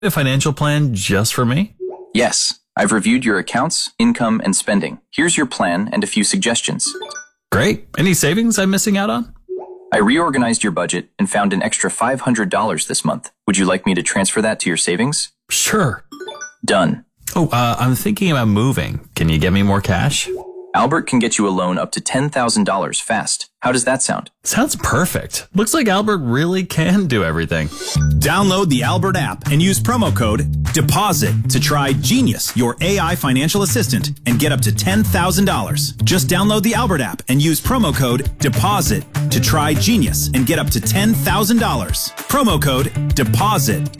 A financial plan just for me? Yes. I've reviewed your accounts, income, and spending. Here's your plan and a few suggestions. Great. Any savings I'm missing out on? I reorganized your budget and found an extra $500 this month. Would you like me to transfer that to your savings? Sure. Done. Oh, I'm thinking about moving. Can you get me more cash? Albert can get you a loan up to $10,000 fast. How does that sound? Sounds perfect. Looks like Albert really can do everything. Download the Albert app and use promo code DEPOSIT to try Genius, your AI financial assistant, and get up to $10,000. Just download the Albert app and use promo code DEPOSIT to try Genius and get up to $10,000. Promo code DEPOSIT.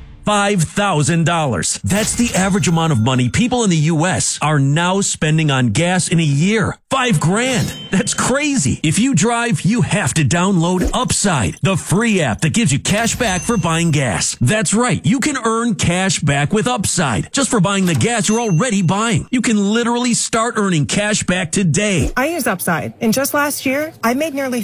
$5,000. That's the average amount of money people in the U.S. are now spending on gas in a year. $5,000. That's crazy. If you drive, you have to download Upside, the free app that gives you cash back for buying gas. That's right. You can earn cash back with Upside just for buying the gas you're already buying. You can literally start earning cash back today. I use Upside, and just last year, I made nearly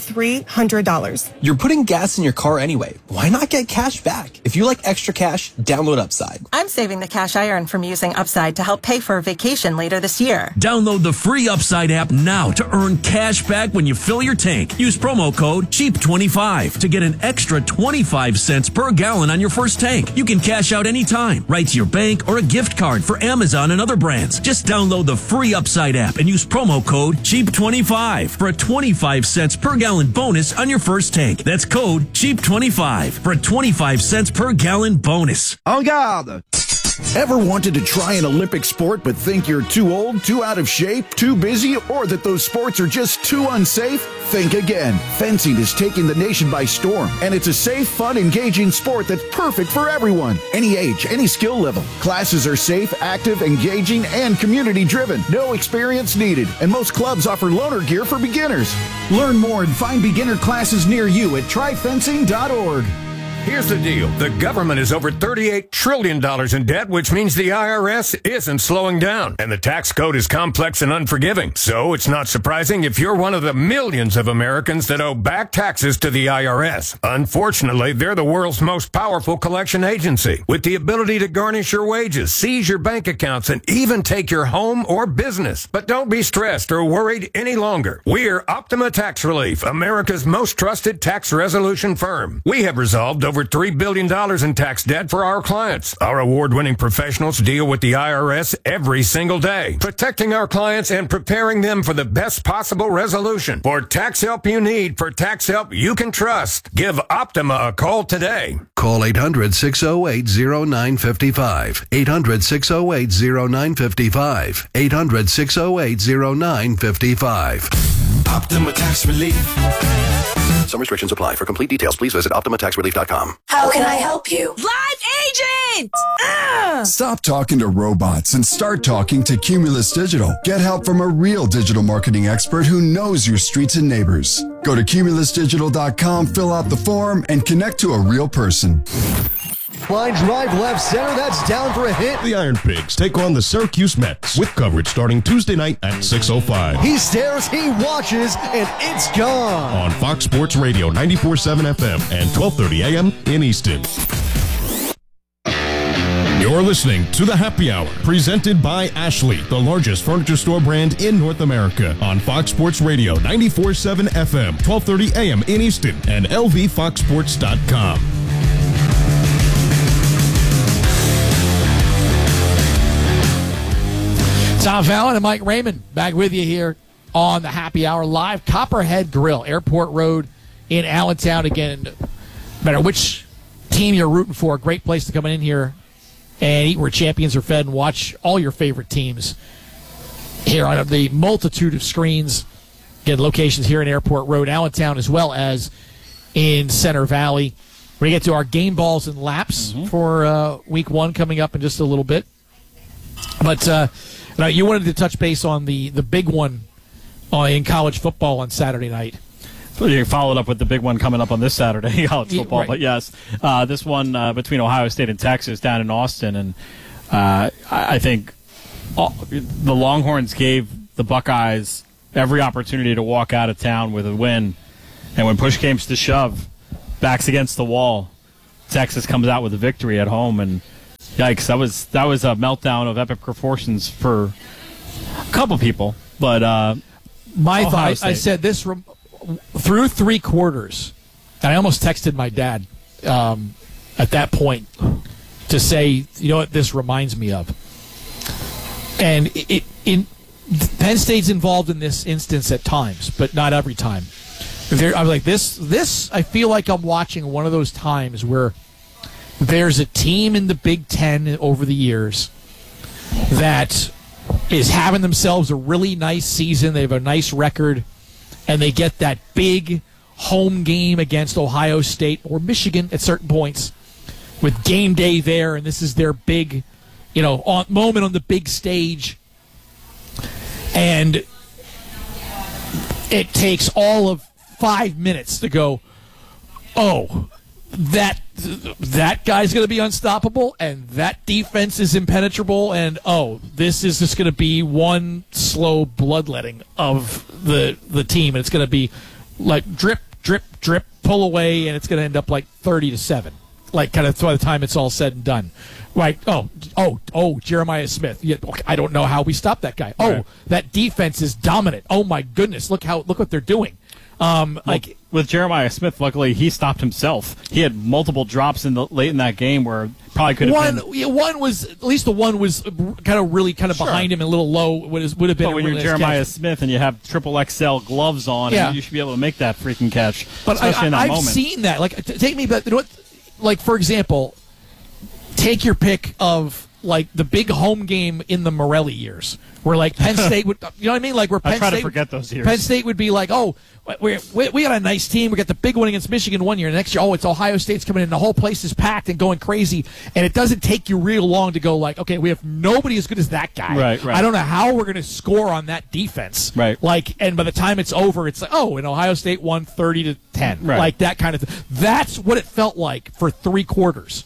$300. You're putting gas in your car anyway. Why not get cash back? If you like extra cash, download Upside. I'm saving the cash I earn from using Upside to help pay for a vacation later this year. Download the free Upside app now to earn cash back when you fill your tank. Use promo code CHEAP25 to get an extra 25 cents per gallon on your first tank. You can cash out anytime, right to your bank or a gift card for Amazon and other brands. Just download the free Upside app and use promo code CHEAP25 for a 25 cents per gallon bonus on your first tank. That's code CHEAP25 for a 25 cents per gallon bonus. En garde! Ever wanted to try an Olympic sport but think you're too old, too out of shape, too busy, or that those sports are just too unsafe? Think again. Fencing is taking the nation by storm, and it's a safe, fun, engaging sport that's perfect for everyone. Any age, any skill level. Classes are safe, active, engaging, and community-driven. No experience needed, and most clubs offer loaner gear for beginners. Learn more and find beginner classes near you at tryfencing.org. Here's the deal. The government is over $38 trillion in debt, which means the IRS isn't slowing down. And the tax code is complex and unforgiving. So it's not surprising if you're one of the millions of Americans that owe back taxes to the IRS. Unfortunately, they're the world's most powerful collection agency, with the ability to garnish your wages, seize your bank accounts, and even take your home or business. But don't be stressed or worried any longer. We're Optima Tax Relief, America's most trusted tax resolution firm. We have resolved over $3 billion in tax debt for our clients. Our award-winning professionals deal with the IRS every single day, protecting our clients and preparing them for the best possible resolution. For tax help you need, for tax help you can trust, give Optima a call today. Call 800-608-0955. 800-608-0955. 800-608-0955. Optima Tax Relief. Some restrictions apply. For complete details, please visit OptimaTaxRelief.com. How can I help you? Live agent! Stop talking to robots and start talking to Cumulus Digital. Get help from a real digital marketing expert who knows your streets and neighbors. Go to CumulusDigital.com, fill out the form, and connect to a real person. Line drive left center, that's down for a hit. The Iron Pigs take on the Syracuse Mets with coverage starting Tuesday night at 6:05. He stares, he watches, and it's gone. On Fox Sports Radio 94.7 FM and 12:30 a.m. in Easton. You're listening to The Happy Hour, presented by Ashley, the largest furniture store brand in North America, on Fox Sports Radio 94.7 FM, 12:30 a.m. in Easton, and lvfoxsports.com. Tom Fallon and Mike Raymond back with you here on the Happy Hour live. Copperhead Grill, Airport Road in Allentown. Again, no matter which team you're rooting for, a great place to come in here and eat where champions are fed and watch all your favorite teams here on the multitude of screens. Again, locations here in Airport Road, Allentown, as well as in Center Valley. We're going to get to our game balls and laps for week one coming up in just a little bit. But you wanted to touch base on the big one in college football on Saturday night. You followed up with the big one coming up on this Saturday, college football. Right. But yes, this one between Ohio State and Texas down in Austin. And I think the Longhorns gave the Buckeyes every opportunity to walk out of town with a win. And when push came to shove, backs against the wall, Texas comes out with a victory at home. And Yikes! That was a meltdown of epic proportions for a couple people, but my thought. I said this through 3 quarters, and I almost texted my dad at that point to say, you know what this reminds me of, and Penn State's involved in this instance at times, but not every time. I'm like this. I feel like I'm watching one of those times where there's a team in the Big Ten over the years that is having themselves a really nice season. They have a nice record, and they get that big home game against Ohio State or Michigan at certain points with game day there, and this is their big, moment on the big stage. And it takes all of 5 minutes to go, oh, that guy's going to be unstoppable, and that defense is impenetrable, and oh, this is just going to be one slow bloodletting of the team, and it's going to be like drip, drip, drip, pull away, and it's going to end up like 30-7, like kind of by the time it's all said and done. Like, oh, Jeremiah Smith. Yeah, I don't know how we stop that guy. Oh, that defense is dominant. Oh my goodness, look what they're doing. With Jeremiah Smith, luckily he stopped himself. He had multiple drops late in that game where probably could have been. One was at least the one was kind of behind him and a little low. Would have been. But when you're Jeremiah Smith and you have triple XL gloves on, you should be able to make that freaking catch. But especially in that I've moment. seen that. Like, take me back. You know what? Like, for example, take your pick of like the big home game in the Morelli years, where like Penn State would, you know what I mean? Like where Penn State, to forget those years. Penn State would be like, oh, we got a nice team. We got the big one against Michigan one year. And the next year, oh, it's Ohio State's coming in. The whole place is packed and going crazy. And it doesn't take you real long to go like, okay, we have nobody as good as that guy. Right. I don't know how we're going to score on that defense. Right. Like, and by the time it's over, it's like, oh, and Ohio State won 30-10. Right. Like that kind of thing. That's what it felt like for 3 quarters.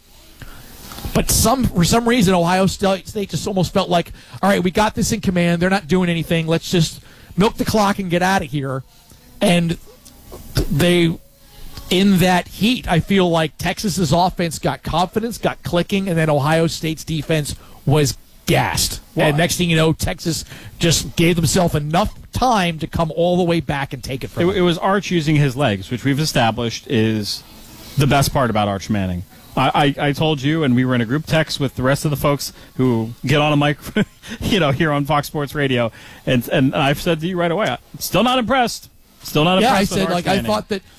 But for some reason, Ohio State just almost felt like, all right, we got this in command. They're not doing anything. Let's just milk the clock and get out of here. And they, in that heat, I feel like Texas's offense got confidence, got clicking, and then Ohio State's defense was gassed. Well, and next thing you know, Texas just gave themselves enough time to come all the way back and take it from them. It was Arch using his legs, which we've established is the best part about Arch Manning. I told you, and we were in a group text with the rest of the folks who get on a mic, here on Fox Sports Radio, and I've said to you right away, I'm still not impressed. Still not impressed. Yeah, I said, like, Manning. I thought that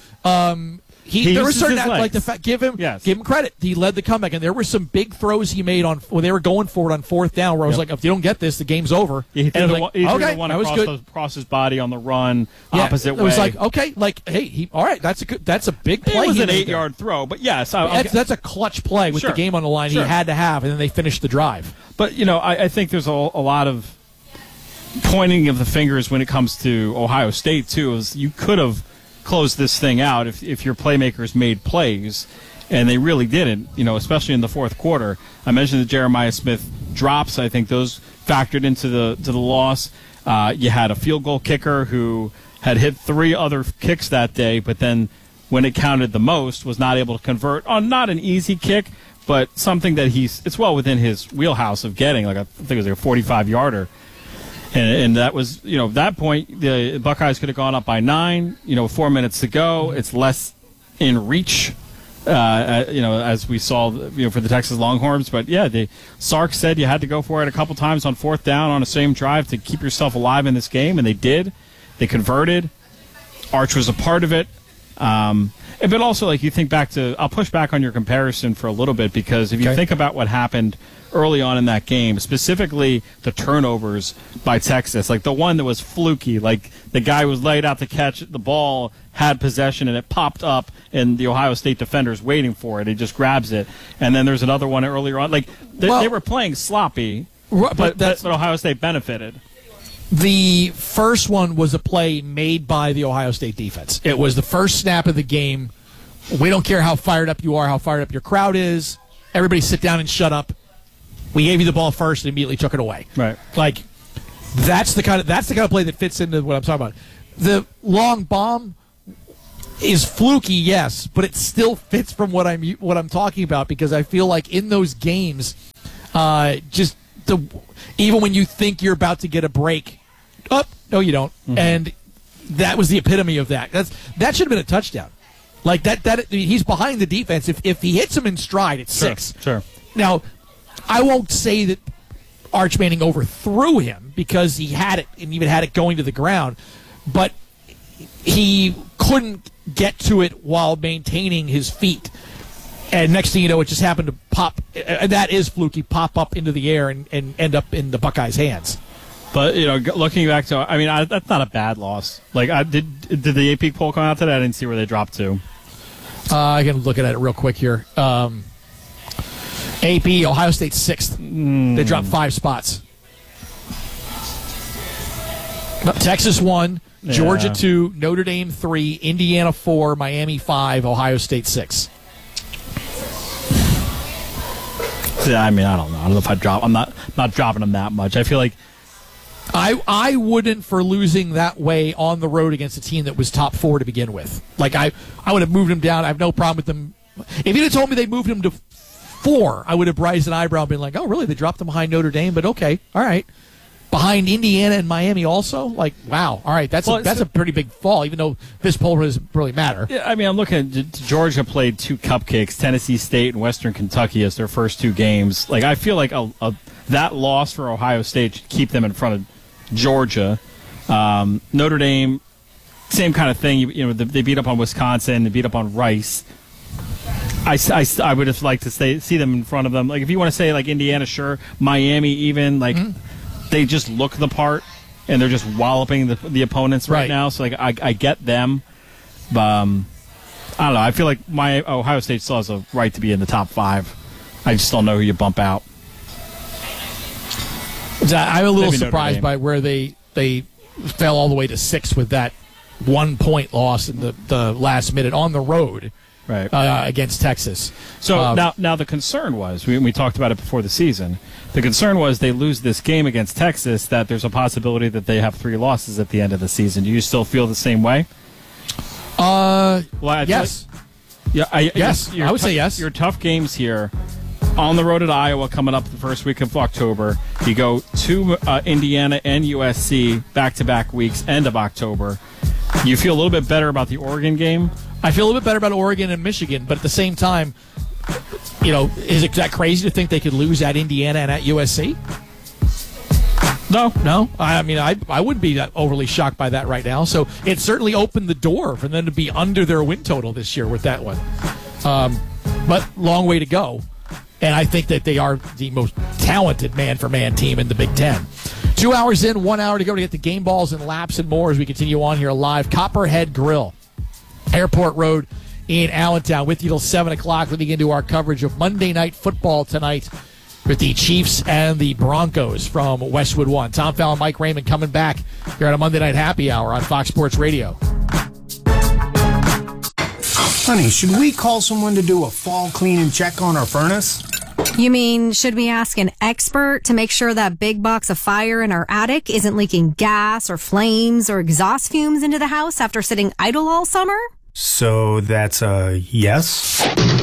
there were certain, like, give him credit. He led the comeback, and there were some big throws he made when they were going for it on 4th down, where I was like, if you don't get this, the game's over. Yeah, he threw the one that was good. Across his body on the run, opposite way. It was like, okay, like, hey, all right, that's a big play. It was an 8-yard throw, but yes. That's a clutch play with the game on the line he had to have, and then they finished the drive. But, I think there's a lot of pointing of the fingers when it comes to Ohio State, too. Is you could have closed this thing out if your playmakers made plays, and they really didn't, especially in the 4th quarter. I mentioned the Jeremiah Smith drops. I think those factored into the loss. You had a field goal kicker who had hit 3 other kicks that day, but then when it counted the most, was not able to convert on not an easy kick, but something that it's well within his wheelhouse of getting, I think it was like a 45-yarder. And that was, that point, the Buckeyes could have gone up by 9, 4 minutes to go. It's less in reach, as we saw, for the Texas Longhorns. But, Sark said you had to go for it a couple times on 4th down on the same drive to keep yourself alive in this game, and they did. They converted. Arch was a part of it. But also, like, you think back to, I'll push back on your comparison for a little bit, because if you think about what happened early on in that game, specifically the turnovers by Texas, like the one that was fluky, like the guy was laid out to catch the ball, had possession, and it popped up, and the Ohio State defender's waiting for it. He just grabs it. And then there's another one earlier on. Like, they were playing sloppy, but Ohio State benefited. The first one was a play made by the Ohio State defense. It was the first snap of the game. We don't care how fired up you are, how fired up your crowd is. Everybody sit down and shut up. We gave you the ball first and immediately took it away. Right. Like, that's the kind of play that fits into what I'm talking about. The long bomb is fluky, yes, but it still fits from what I'm talking about, because I feel like in those games Even when you think you're about to get a break, no, you don't. Mm-hmm. And that was the epitome of that. That should have been a touchdown. Like that he's behind the defense. If he hits him in stride, it's 6. Sure. Now, I won't say that Arch Manning overthrew him because he had it and even had it going to the ground, but he couldn't get to it while maintaining his feet. And next thing you know, it just happened to pop, and that is fluky, pop up into the air and end up in the Buckeyes' hands. But, looking back to, that's not a bad loss. Like, did the AP poll come out today? I didn't see where they dropped to. I can look at it real quick here. AP, Ohio State 6th. They dropped 5 spots. Texas 1, Georgia 2, Notre Dame 3, Indiana 4, Miami 5, Ohio State 6. Yeah, I don't know. I don't know if I'd drop. I'm not dropping them that much. I feel like I wouldn't for losing that way on the road against a team that was top 4 to begin with. Like I would have moved him down. I have no problem with them. If you'd have told me they moved him to 4, I would have raised an eyebrow and been like, oh, really? They dropped him behind Notre Dame? But okay, all right. Behind Indiana and Miami also? Like, wow. All right, that's a pretty big fall, even though this poll doesn't really matter. Yeah, I'm looking at Georgia played 2 cupcakes, Tennessee State and Western Kentucky as their first 2 games. Like, I feel like that loss for Ohio State should keep them in front of Georgia. Notre Dame, same kind of thing. They beat up on Wisconsin, they beat up on Rice. I would have liked to see them in front of them. Like, if you want to say, like, Indiana, sure. Miami even, like... They just look the part, and they're just walloping the opponents right now. So, like, I get them. But, I don't know. I feel like my Ohio State still has a right to be in the top 5. I just don't know who you bump out. I'm a little surprised by where they fell all the way to 6 with that 1-point loss in the last minute on the road. Right. Against Texas. So now the concern was, we talked about it before the season, the concern was they lose this game against Texas, that there's a possibility that they have 3 losses at the end of the season. Do you still feel the same way? Yes. Yes. I would say yes. Your tough games here, on the road at Iowa coming up the first week of October. You go to Indiana and USC back-to-back weeks, end of October. You feel a little bit better about the Oregon game? I feel a little bit better about Oregon and Michigan, but at the same time, is it that crazy to think they could lose at Indiana and at USC? No. I wouldn't be that overly shocked by that right now. So it certainly opened the door for them to be under their win total this year with that one. But long way to go. And I think that they are the most talented man-for-man team in the Big Ten. 2 hours in, 1 hour to go to get the game balls and laps and more as we continue on here live. Copperhead Grill, Airport Road in Allentown, with you till 7 o'clock. Leading into our coverage of Monday Night Football tonight with the Chiefs and the Broncos from Westwood One. Tom Fallon, Mike Raymond coming back here on a Monday Night Happy Hour on Fox Sports Radio. Honey, should we call someone to do a fall clean and check on our furnace? You mean, should we ask an expert to make sure that big box of fire in our attic isn't leaking gas or flames or exhaust fumes into the house after sitting idle all summer? So that's a yes?